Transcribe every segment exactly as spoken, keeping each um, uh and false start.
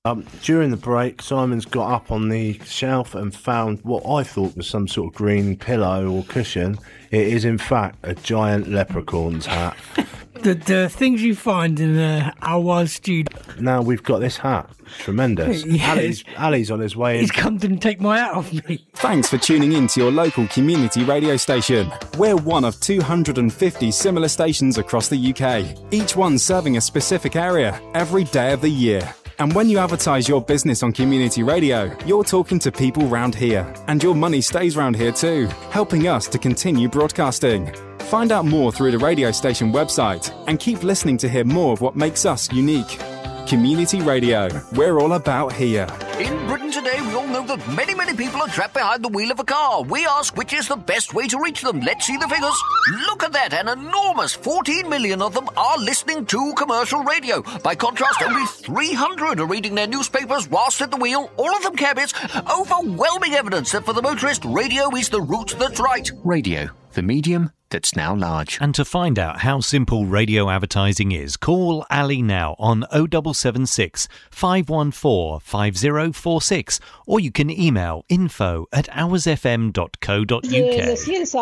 Um, during the break, Simon's got up on the shelf and found what I thought was some sort of green pillow or cushion. It is, in fact, a giant leprechaun's hat. the, the things you find in uh, our studio. Now we've got this hat. Tremendous. Yes. Ali's, Ali's on his way in. He's come to take my hat off me. Thanks for tuning in to your local community radio station. We're one of two hundred fifty similar stations across the U K, each one serving a specific area every day of the year. And when you advertise your business on community radio, you're talking to people round here. And your money stays round here too, helping us to continue broadcasting. Find out more through the radio station website and keep listening to hear more of what makes us unique. Community Radio, we're all about here. In Britain today, we all know that many, many people are trapped behind the wheel of a car. We ask which is the best way to reach them. Let's see the figures. Look at that. An enormous fourteen million of them are listening to commercial radio. By contrast, only three hundred are reading their newspapers whilst at the wheel. All of them cabbies. Overwhelming evidence that for the motorist, radio is the route that's right. Radio, the medium that's now large. And to find out how simple radio advertising is, call Ali now on oh seven seven six, five one four, five oh four six, or you can email info at hours f m dot co dot u k.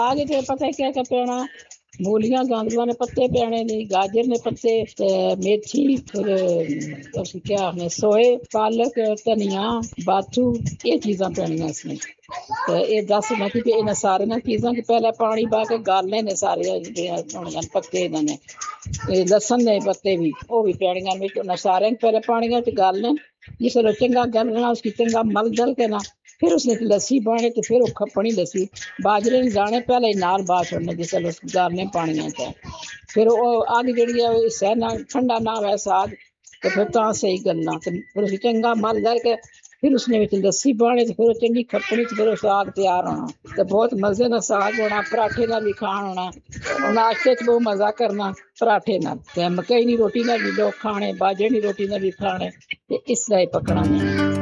मूलियां गांदुआ ने पत्ते पैने ने गाजर ने पत्ते मेथी फिर उसकी क्या आपने सोए पालक धनिया बाथू ये चीज़ां पैनियां इसमें तो ये दस ना कि इन सारे ना चीज़ां कि पहले पानी पा के गालने ने सारे होने पत्ते इन्होंने लसन ने पत्ते भी वो भी पैनियां में तो सारे पहले पानी में गालने जिससे चंगा गलना उसकी चंगा मल दल के ना फिर उसने लस्सी पाने तो फिर खपनी लस्सी बाजरे ने जाने पहले ही नाल बात छोड़ने जिस गारने पानी है फिर वो आगे जड़ी है सहना ठंडा ना वैसा आग तो फिर तो सही गलना तो फिर उसे चंगा मल दल के फिर उसने लस्सी पाने तो फिर चंगी खपनी तो फिर उस साग तैयार होना तो बहुत मजे का साग होना पराठे ना भी खान होना नाश्ते च बहुत मजा करना पराठे ना मकई नी रोटी ना भी लोग खाने बाजरे नी रोटी ना भी खाने इस तरह पकना